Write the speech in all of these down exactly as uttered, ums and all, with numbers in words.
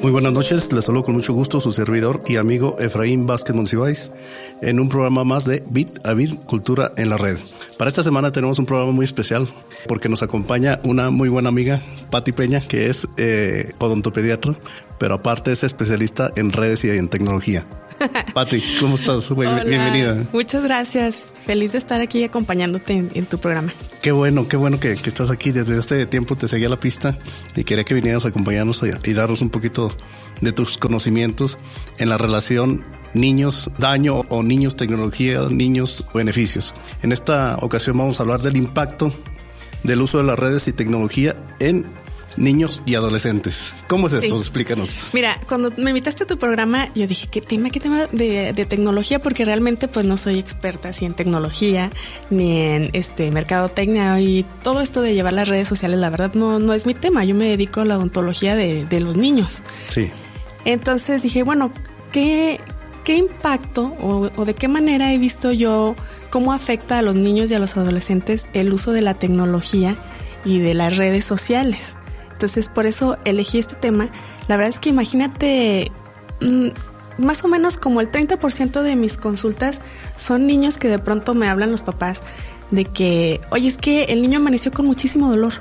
Muy buenas noches, les saludo con mucho gusto su servidor y amigo Efraín Vázquez Monsiváis en un programa más de Bit a Bit Cultura en la Red. Para esta semana tenemos un programa muy especial porque nos acompaña una muy buena amiga, Pati Peña, que es eh, odontopediatra, pero aparte es especialista en redes y en tecnología. Pati, ¿cómo estás? Hola, bienvenida. Muchas gracias. Feliz de estar aquí acompañándote en, en tu programa. Qué bueno, qué bueno que, que estás aquí. Desde este tiempo te seguía la pista y quería que vinieras a acompañarnos y, y darnos un poquito de tus conocimientos en la relación niños daño o niños tecnología, niños beneficios. En esta ocasión vamos a hablar del impacto del uso de las redes y tecnología en niños y adolescentes. ¿Cómo es esto? Sí. Explícanos. Mira, cuando me invitaste a tu programa, yo dije, ¿qué tema, qué tema de, de tecnología? Porque realmente pues no soy experta así en tecnología, ni en este mercadotecnia y todo esto de llevar las redes sociales, la verdad no, no es mi tema. Yo me dedico a la odontología de, de los niños. Sí. Entonces dije, bueno, ¿qué, qué impacto o, o de qué manera he visto yo cómo afecta a los niños y a los adolescentes el uso de la tecnología y de las redes sociales? Entonces, por eso elegí este tema. La verdad es que imagínate, mmm, más o menos como el treinta por ciento de mis consultas son niños que de pronto me hablan los papás de que, oye, es que el niño amaneció con muchísimo dolor.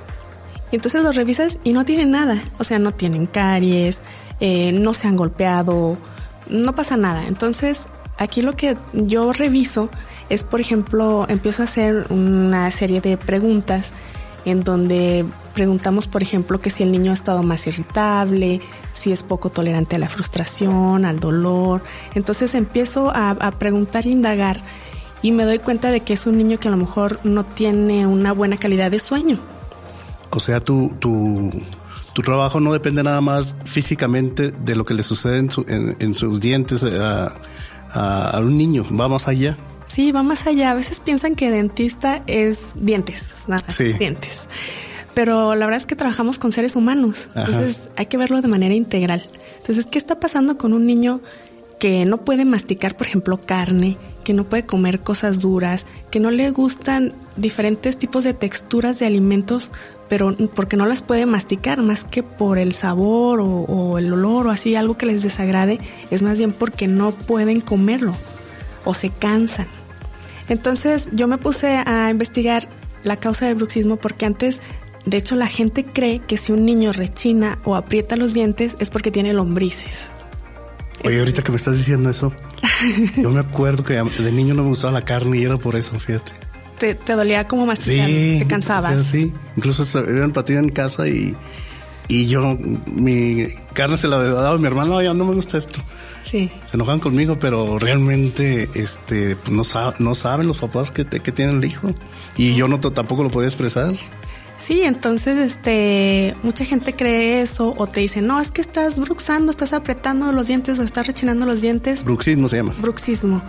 Y entonces los revisas y no tienen nada. O sea, no tienen caries, eh, no se han golpeado, no pasa nada. Entonces, aquí lo que yo reviso es, por ejemplo, empiezo a hacer una serie de preguntas en donde preguntamos, por ejemplo, que si el niño ha estado más irritable, si es poco tolerante a la frustración, al dolor. Entonces empiezo a, a preguntar e indagar y me doy cuenta de que es un niño que a lo mejor no tiene una buena calidad de sueño. O sea, tu, tu, tu trabajo no depende nada más físicamente de lo que le sucede en, su, en, en sus dientes a, a, a un niño, va más allá. Sí, va más allá. A veces piensan que dentista es dientes, nada, sí. dientes. Pero la verdad es que trabajamos con seres humanos. Ajá. Entonces hay que verlo de manera integral. Entonces, ¿qué está pasando con un niño que no puede masticar, por ejemplo, carne, que no puede comer cosas duras, que no le gustan diferentes tipos de texturas de alimentos, pero porque no las puede masticar, más que por el sabor o, o el olor o así, algo que les desagrade, es más bien porque no pueden comerlo o se cansan? Entonces yo me puse a investigar la causa del bruxismo porque antes, de hecho, la gente cree que si un niño rechina o aprieta los dientes es porque tiene lombrices. Oye, ahorita que me estás diciendo eso, yo me acuerdo que de niño no me gustaba la carne y era por eso, fíjate. Te, te dolía como masticar, sí, te cansabas. O sea, sí, incluso era un platillo en casa y, y yo mi carne se la daba a mi hermano, no, ya no me gusta esto. Sí. Se enojan conmigo, pero realmente este no, sab, no saben los papás que, que tienen el hijo y yo no tampoco lo podía expresar. Sí, entonces este mucha gente cree eso o te dice, no, es que estás bruxando, estás apretando los dientes o estás rechinando los dientes. Bruxismo se llama. Bruxismo.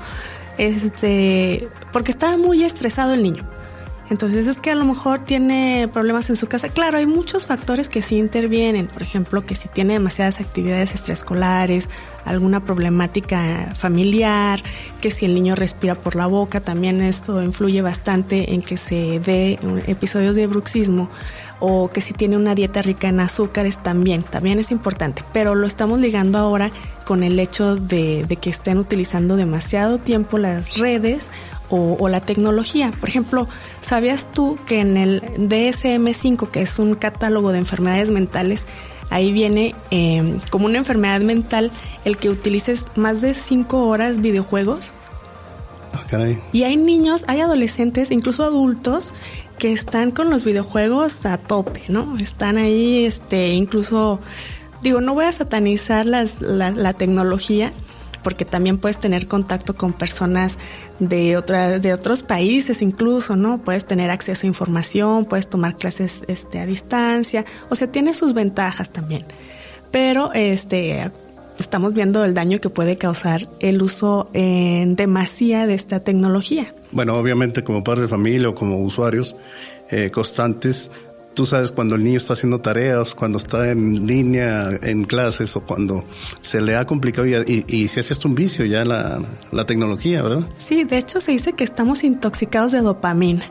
Este, porque estaba muy estresado el niño. Entonces es que a lo mejor tiene problemas en su casa. Claro, hay muchos factores que sí intervienen. Por ejemplo, que si tiene demasiadas actividades extraescolares, alguna problemática familiar, que si el niño respira por la boca, también esto influye bastante en que se dé episodios de bruxismo. O que si tiene una dieta rica en azúcares, también, también es importante. Pero lo estamos ligando ahora con el hecho de, de que estén utilizando demasiado tiempo las redes O, o la tecnología. Por ejemplo, ¿sabías tú que en el D S M cinco, que es un catálogo de enfermedades mentales, ahí viene eh, como una enfermedad mental el que utilices más de cinco horas videojuegos? Ah, caray. Y hay niños, hay adolescentes, incluso adultos, que están con los videojuegos a tope, ¿no? Están ahí, este, incluso, digo, no voy a satanizar las, la, la tecnología, porque también puedes tener contacto con personas de otra, de otros países incluso, ¿no? Puedes tener acceso a información, puedes tomar clases este, a distancia, o sea, tiene sus ventajas también. Pero este estamos viendo el daño que puede causar el uso en demasía de esta tecnología. Bueno, obviamente como padre de familia o como usuarios eh, constantes, tú sabes cuando el niño está haciendo tareas, cuando está en línea, en clases o cuando se le ha complicado y, y, y se hace hasta un vicio ya la, la tecnología, ¿verdad? Sí, de hecho se dice que estamos intoxicados de dopamina.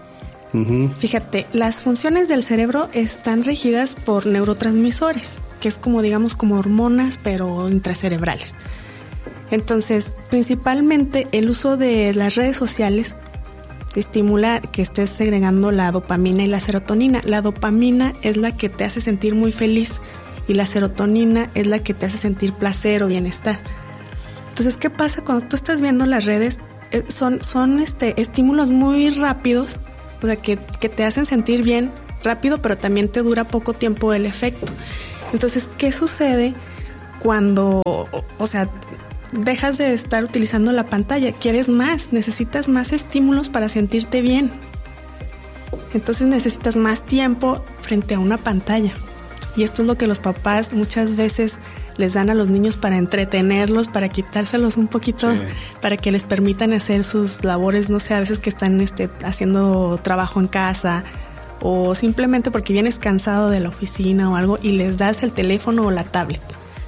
Uh-huh. Fíjate, las funciones del cerebro están regidas por neurotransmisores, que es como digamos como hormonas, pero intracerebrales. Entonces, principalmente el uso de las redes sociales estimula que estés segregando la dopamina y la serotonina. La dopamina es la que te hace sentir muy feliz y la serotonina es la que te hace sentir placer o bienestar. Entonces, ¿qué pasa cuando tú estás viendo las redes? Eh, son son este, estímulos muy rápidos, o sea, que, que te hacen sentir bien rápido, pero también te dura poco tiempo el efecto. Entonces, ¿qué sucede cuando, o, o sea, dejas de estar utilizando la pantalla? Quieres más, necesitas más estímulos para sentirte bien. Entonces necesitas más tiempo frente a una pantalla. Y esto es lo que los papás muchas veces les dan a los niños para entretenerlos, para quitárselos un poquito, sí, para que les permitan hacer sus labores, no sé, a veces que están este, haciendo trabajo en casa, o simplemente porque vienes cansado de la oficina o algo y les das el teléfono o la tablet.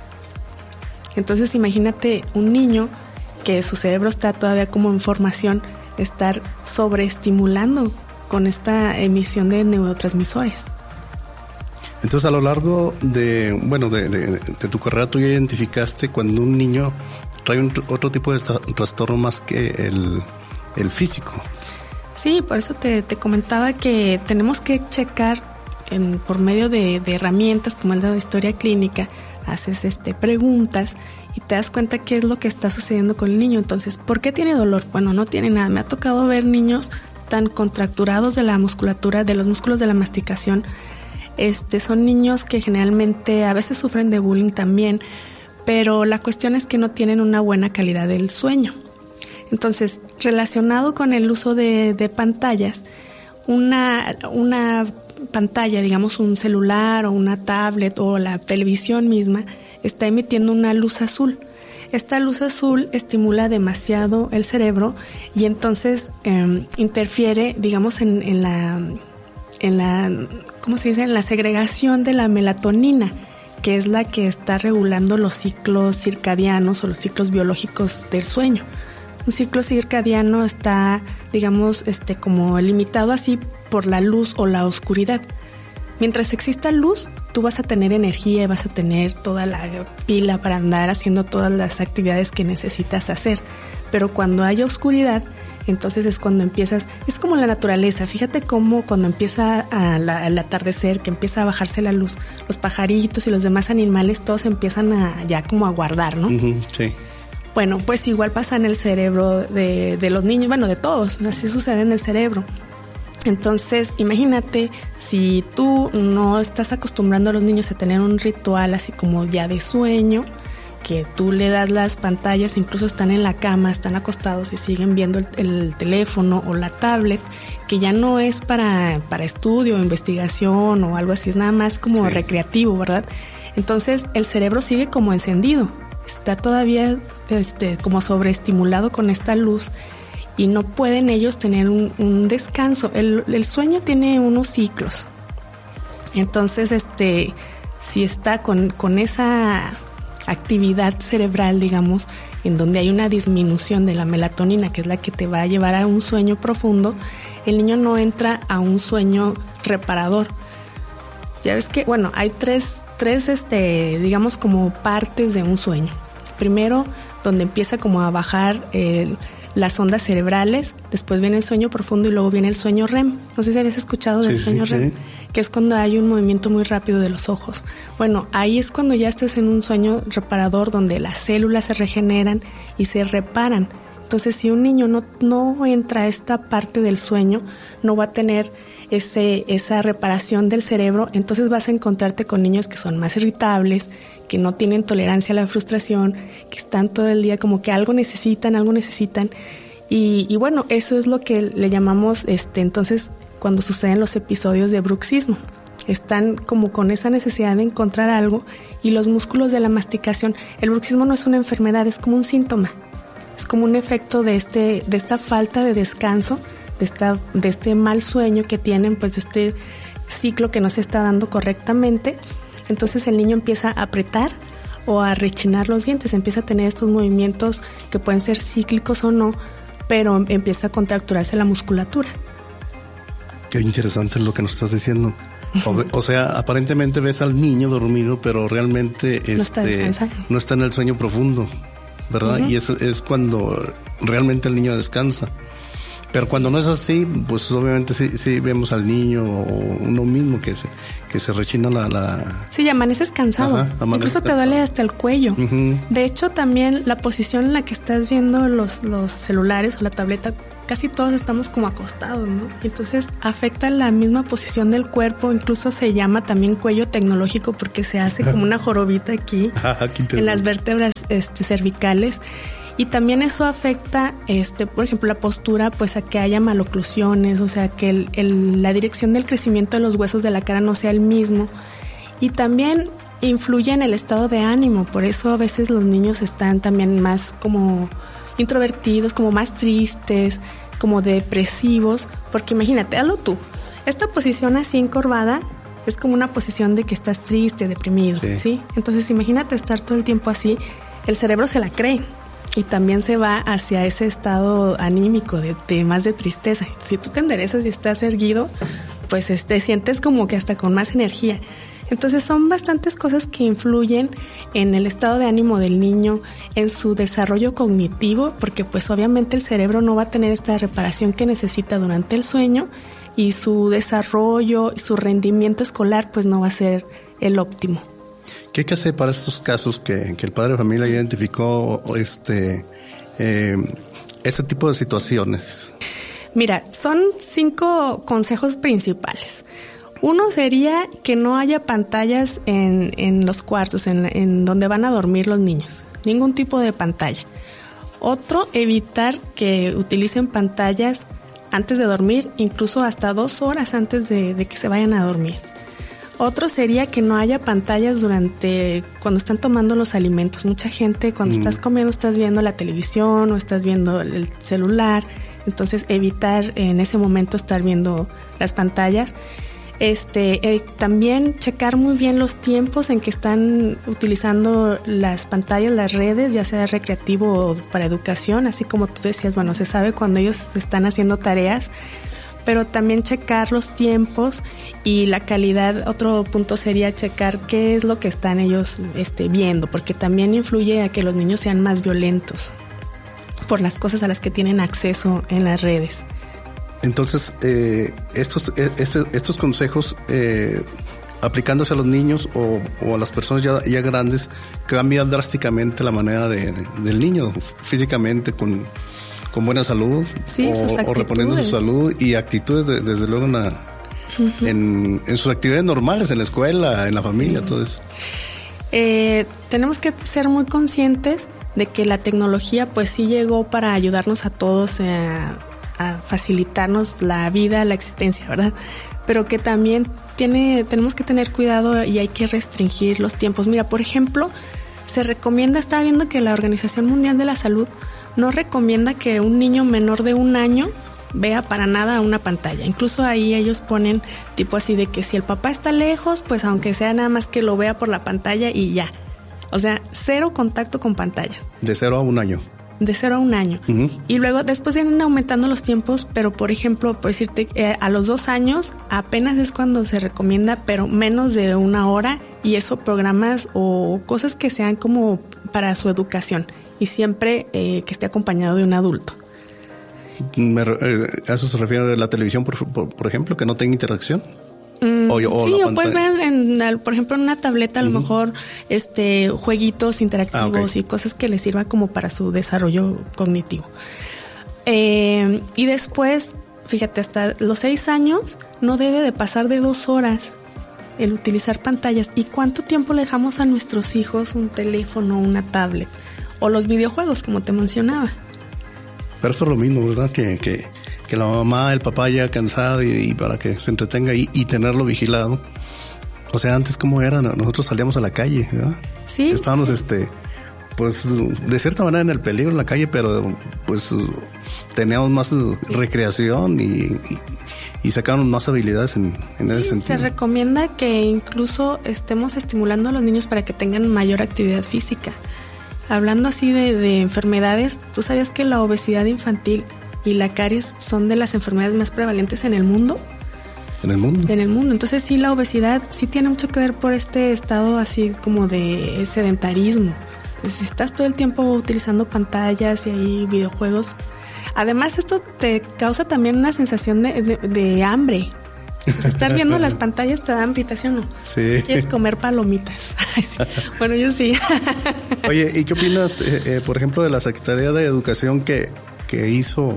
Entonces imagínate un niño que su cerebro está todavía como en formación, estar sobreestimulando con esta emisión de neurotransmisores. Entonces, a lo largo de, bueno, de, de, de tu carrera, tú ya identificaste cuando un niño trae un, otro tipo de trastorno más que el, el físico. Sí, por eso te, te comentaba que tenemos que checar en, por medio de, de herramientas como el de la historia clínica. Haces este, preguntas y te das cuenta qué es lo que está sucediendo con el niño. Entonces, ¿por qué tiene dolor? Bueno, no tiene nada. Me ha tocado ver niños tan contracturados de la musculatura, de los músculos de la masticación. Este, son niños que generalmente a veces sufren de bullying también, pero la cuestión es que no tienen una buena calidad del sueño. Entonces, relacionado con el uso de, de pantallas, una, una pantalla, digamos un celular o una tablet o la televisión misma, está emitiendo una luz azul. Esta luz azul estimula demasiado el cerebro y entonces eh, interfiere, digamos, en, en la... en la, ¿cómo se dice? En la segregación de la melatonina, que es la que está regulando los ciclos circadianos o los ciclos biológicos del sueño. Un ciclo circadiano está, digamos, este, como limitado así por la luz o la oscuridad. Mientras exista luz, tú vas a tener energía y vas a tener toda la pila para andar haciendo todas las actividades que necesitas hacer. Pero cuando haya oscuridad, entonces es cuando empiezas, es como la naturaleza, fíjate cómo cuando empieza a la, al atardecer, que empieza a bajarse la luz, los pajaritos y los demás animales todos empiezan a ya como a guardar, ¿no? Uh-huh, sí. Bueno, pues igual pasa en el cerebro de, de los niños, bueno, de todos, así sucede en el cerebro. Entonces, imagínate si tú no estás acostumbrando a los niños a tener un ritual así como ya de sueño, que tú le das las pantallas, incluso están en la cama, están acostados y siguen viendo el, el teléfono o la tablet, que ya no es para, para estudio, investigación o algo así, es nada más como sí, recreativo, ¿verdad? Entonces el cerebro sigue como encendido, está todavía este, como sobreestimulado con esta luz y no pueden ellos tener un, un descanso. El, el sueño tiene unos ciclos, entonces este, si está con, con esa actividad cerebral, digamos, en donde hay una disminución de la melatonina, que es la que te va a llevar a un sueño profundo, el niño no entra a un sueño reparador. Ya ves que, bueno, hay tres, tres, este, digamos, como partes de un sueño. Primero, donde empieza como a bajar eh, las ondas cerebrales, después viene el sueño profundo y luego viene el sueño R E M. No sé si habías escuchado del sí, sueño sí, R E M, sí, que es cuando hay un movimiento muy rápido de los ojos. Bueno, ahí es cuando ya estés en un sueño reparador donde las células se regeneran y se reparan. Entonces, si un niño no, no entra a esta parte del sueño, no va a tener ese, esa reparación del cerebro, entonces vas a encontrarte con niños que son más irritables, que no tienen tolerancia a la frustración, que están todo el día como que algo necesitan, algo necesitan. Y, y bueno, eso es lo que le llamamos, este, entonces, cuando suceden los episodios de bruxismo. Están como con esa necesidad de encontrar algo y los músculos de la masticación. El bruxismo no es una enfermedad, es como un síntoma. Es como un efecto de este, de esta falta de descanso, de esta, de este mal sueño que tienen, pues de este ciclo que no se está dando correctamente. Entonces el niño empieza a apretar o a rechinar los dientes, empieza a tener estos movimientos que pueden ser cíclicos o no, pero empieza a contracturarse la musculatura. Qué interesante es lo que nos estás diciendo. O, o sea, aparentemente ves al niño dormido, pero realmente este, no, está no está en el sueño profundo, ¿verdad? Uh-huh. Y eso es cuando realmente el niño descansa. Pero cuando no es así, pues obviamente sí, sí vemos al niño o uno mismo que se, que se rechina la... la... Sí, amaneces cansado. Ajá, amaneces Incluso te duele hasta el cuello. Uh-huh. De hecho, también la posición en la que estás viendo los, los celulares o la tableta, casi todos estamos como acostados, ¿no? Entonces afecta la misma posición del cuerpo, incluso se llama también cuello tecnológico porque se hace como una jorobita aquí en las vértebras este, cervicales. Y también eso afecta, este, por ejemplo, la postura, pues a que haya maloclusiones, o sea, que el, el, la dirección del crecimiento de los huesos de la cara no sea el mismo. Y también influye en el estado de ánimo, por eso a veces los niños están también más como introvertidos, como más tristes, como depresivos, porque imagínate, hazlo tú. Esta posición así encorvada es como una posición de que estás triste, deprimido, ¿sí? ¿sí? Entonces imagínate estar todo el tiempo así, el cerebro se la cree. Y también se va hacia ese estado anímico de, de más de tristeza. Si tú te enderezas y estás erguido, pues te sientes como que hasta con más energía. Entonces son bastantes cosas que influyen en el estado de ánimo del niño, en su desarrollo cognitivo, porque pues obviamente el cerebro no va a tener esta reparación que necesita durante el sueño y su desarrollo y su rendimiento escolar pues no va a ser el óptimo. ¿Qué hay que hacer para estos casos que, que el padre de familia identificó este eh, ese tipo de situaciones? Mira, son cinco consejos principales. Uno sería que no haya pantallas en, en los cuartos, en, en donde van a dormir los niños. Ningún tipo de pantalla. Otro, evitar que utilicen pantallas antes de dormir, incluso hasta dos horas antes de, de que se vayan a dormir. Otro sería que no haya pantallas durante cuando están tomando los alimentos. Mucha gente cuando mm. estás comiendo estás viendo la televisión o estás viendo el celular. Entonces evitar en ese momento estar viendo las pantallas. Este, eh, también checar muy bien los tiempos en que están utilizando las pantallas, las redes, ya sea recreativo o para educación. Así como tú decías, bueno, se sabe cuando ellos están haciendo tareas, pero también checar los tiempos y la calidad. Otro punto sería checar qué es lo que están ellos este, viendo, porque también influye a que los niños sean más violentos por las cosas a las que tienen acceso en las redes. Entonces, eh, estos, este, estos consejos, eh, aplicándose a los niños o, o a las personas ya, ya grandes, cambian drásticamente la manera de, de, del niño físicamente con... con buena salud, sí, o, o reponiendo su salud y actitudes de, desde luego en, la, uh-huh. en, en sus actividades normales, en la escuela, en la familia, sí. Todo eso. Eh, tenemos que ser muy conscientes de que la tecnología pues sí llegó para ayudarnos a todos eh, a facilitarnos la vida, la existencia, ¿verdad? Pero que también tiene, tenemos que tener cuidado y hay que restringir los tiempos. Mira, por ejemplo, se recomienda, estaba viendo que la Organización Mundial de la Salud no recomienda que un niño menor de un año vea para nada una pantalla. Incluso ahí ellos ponen tipo así de que si el papá está lejos, pues aunque sea nada más que lo vea por la pantalla y ya. O sea, cero contacto con pantallas. De cero a un año. De cero a un año. Uh-huh. Y luego después vienen aumentando los tiempos, pero por ejemplo, por decirte, eh, a los dos años apenas es cuando se recomienda, pero menos de una hora, y eso programas o cosas que sean como para su educación. Y siempre eh, que esté acompañado de un adulto. Me, eh, ¿A eso se refiere a la televisión, por, por, por ejemplo, que no tenga interacción? Mm, o, o sí, o puedes ver, en, en, por ejemplo, en una tableta a lo uh-huh. mejor este jueguitos interactivos ah, okay. y cosas que les sirvan como para su desarrollo cognitivo. Eh, y después, fíjate, hasta los seis años no debe de pasar de dos horas el utilizar pantallas. ¿Y cuánto tiempo le dejamos a nuestros hijos un teléfono, una tablet? O los videojuegos, como te mencionaba. Pero eso es lo mismo, ¿verdad? Que, que, que la mamá, el papá ya cansado y, y para que se entretenga y, y tenerlo vigilado. O sea, antes cómo era, nosotros salíamos a la calle, ¿verdad? Sí. Estábamos, sí. este, pues, de cierta manera en el peligro en la calle, pero pues teníamos más recreación y, y, y sacábamos más habilidades en, en sí, ese sentido. Se recomienda que incluso estemos estimulando a los niños para que tengan mayor actividad física. Hablando así de, de enfermedades, ¿tú sabías que la obesidad infantil y la caries son de las enfermedades más prevalentes en el mundo? en el mundo. En el mundo. Entonces sí, la obesidad sí tiene mucho que ver por este estado así como de sedentarismo. Entonces, si estás todo el tiempo utilizando pantallas y ahí videojuegos, además esto te causa también una sensación de, de, de hambre. Pues estar viendo las pantallas te da hambrita, ¿sí o no? Sí. Quieres comer palomitas. Ay, sí. Bueno, yo sí. Oye, ¿y qué opinas, eh, eh, por ejemplo, de la Secretaría de Educación que, que hizo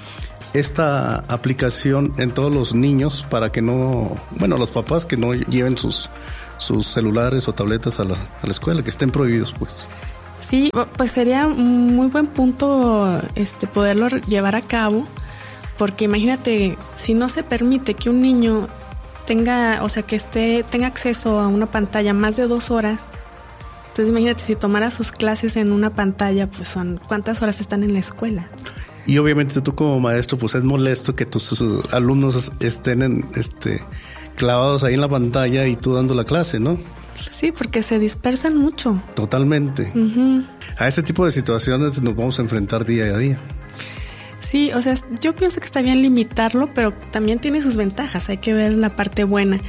esta aplicación en todos los niños para que no, bueno, los papás que no lleven sus, sus celulares o tabletas a la, a la escuela, que estén prohibidos, pues? Sí, pues sería un muy buen punto este poderlo llevar a cabo. Porque imagínate, si no se permite que un niño tenga, o sea, que esté, tenga acceso a una pantalla más de dos horas, entonces imagínate si tomara sus clases en una pantalla, pues son, ¿cuántas horas están en la escuela? Y obviamente tú como maestro, pues es molesto que tus, tus alumnos estén en, este, clavados ahí en la pantalla y tú dando la clase, ¿no? Sí, porque se dispersan mucho. Totalmente. Uh-huh. A ese tipo de situaciones nos vamos a enfrentar día a día. Sí, o sea, yo pienso que está bien limitarlo, pero también tiene sus ventajas, hay que ver la parte buena.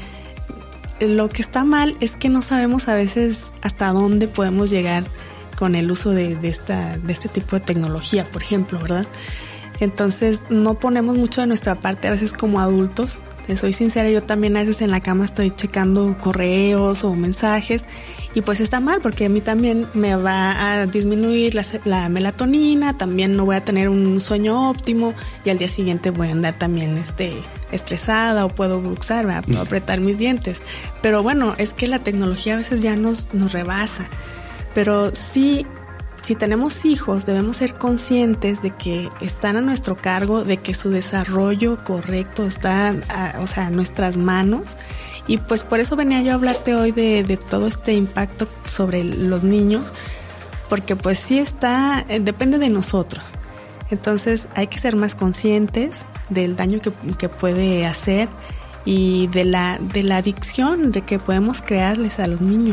Lo que está mal es que no sabemos a veces hasta dónde podemos llegar con el uso de, de, esta, de este tipo de tecnología, por ejemplo, ¿verdad? Entonces no ponemos mucho de nuestra parte a veces como adultos. Te soy sincera, yo también a veces en la cama estoy checando correos o mensajes y pues está mal porque a mí también me va a disminuir la, la melatonina, también no voy a tener un sueño óptimo y al día siguiente voy a andar también este, estresada o puedo bruxar, ¿verdad? Puedo apretar mis dientes. Pero bueno, es que la tecnología a veces ya nos, nos rebasa. Pero sí, si tenemos hijos, debemos ser conscientes de que están a nuestro cargo, de que su desarrollo correcto está a, o sea, a nuestras manos. Y pues por eso venía yo a hablarte hoy de, de todo este impacto sobre los niños, porque pues sí está, depende de nosotros. Entonces hay que ser más conscientes del daño que, que puede hacer y de la, de la adicción de que podemos crearles a los niños.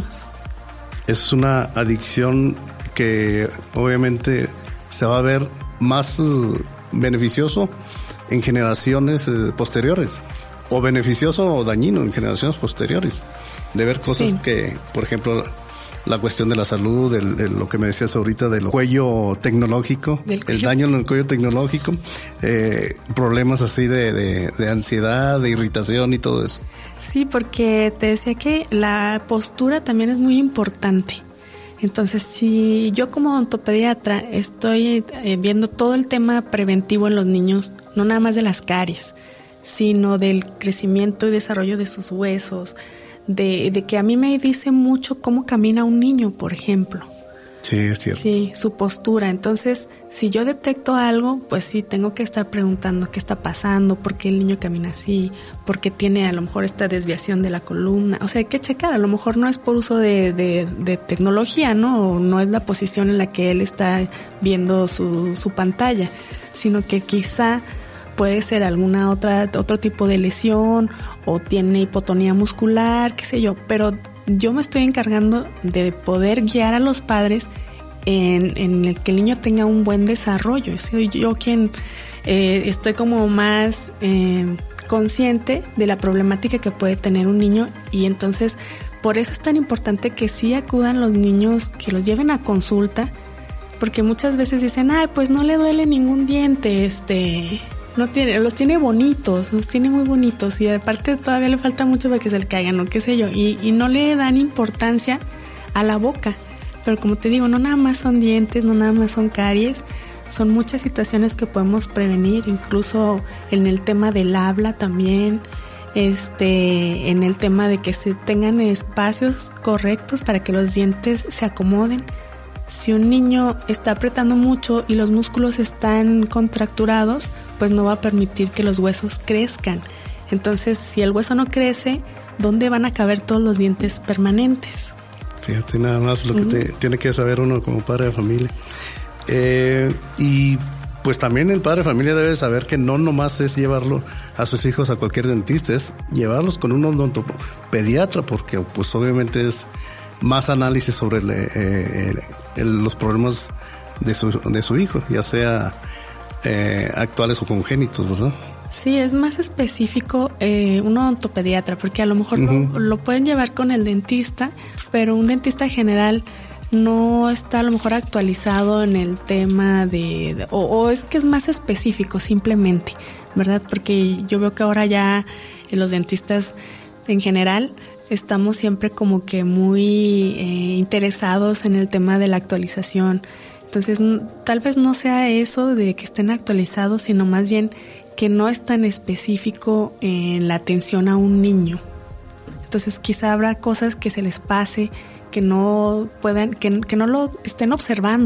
Es una adicción que obviamente se va a ver más uh, beneficioso en generaciones uh, posteriores, o beneficioso o dañino en generaciones posteriores, de ver cosas sí. que, por ejemplo, la cuestión de la salud, el, el, lo que me decías ahorita del cuello tecnológico, cuello. el daño en el cuello tecnológico, eh, problemas así de, de, de ansiedad, de irritación y todo eso. Sí, porque te decía que la postura también es muy importante. Entonces, si yo como odontopediatra estoy eh, viendo todo el tema preventivo en los niños, no nada más de las caries, sino del crecimiento y desarrollo de sus huesos, de, de que a mí me dice mucho cómo camina un niño, por ejemplo. Sí, es cierto. Sí, su postura. Entonces, si yo detecto algo, pues sí, tengo que estar preguntando qué está pasando, por qué el niño camina así, por qué tiene a lo mejor esta desviación de la columna. O sea, hay que checar, a lo mejor no es por uso de, de, de tecnología, ¿no? O no es la posición en la que él está viendo su, su pantalla, sino que quizá puede ser alguna otra, otro tipo de lesión o tiene hipotonía muscular, qué sé yo, pero yo me estoy encargando de poder guiar a los padres en, en el que el niño tenga un buen desarrollo. Soy yo quien eh, estoy como más eh, consciente de la problemática que puede tener un niño y entonces por eso es tan importante que sí acudan los niños, que los lleven a consulta, porque muchas veces dicen, ay, pues no le duele ningún diente, este... No tiene, los tiene bonitos, los tiene muy bonitos y aparte todavía le falta mucho para que se le caigan o qué sé yo y, y no le dan importancia a la boca, pero como te digo, no nada más son dientes, no nada más son caries, son muchas situaciones que podemos prevenir, incluso en el tema del habla también, este, en el tema de que se tengan espacios correctos para que los dientes se acomoden. Si un niño está apretando mucho y los músculos están contracturados, pues no va a permitir que los huesos crezcan. Entonces, si el hueso no crece, ¿dónde van a caber todos los dientes permanentes? Fíjate nada más lo que te, tiene que saber uno como padre de familia. Eh, y pues también el padre de familia debe saber que no nomás es llevarlo a sus hijos a cualquier dentista, es llevarlos con un odontopediatra, porque pues obviamente es más análisis sobre el, eh, el, el, los problemas de su, de su hijo, ya sea eh, actuales o congénitos, ¿verdad? Sí, es más específico eh, un odontopediatra, porque a lo mejor uh-huh. lo, lo pueden llevar con el dentista, pero un dentista general no está a lo mejor actualizado en el tema de, de o, o es que es más específico simplemente, ¿verdad? Porque yo veo que ahora ya los dentistas en general estamos siempre como que muy eh, interesados en el tema de la actualización. Entonces, tal vez no sea eso de que estén actualizados, sino más bien que no es tan específico en la atención a un niño. Entonces, quizá habrá cosas que se les pase, que no puedan, que, que no lo estén observando.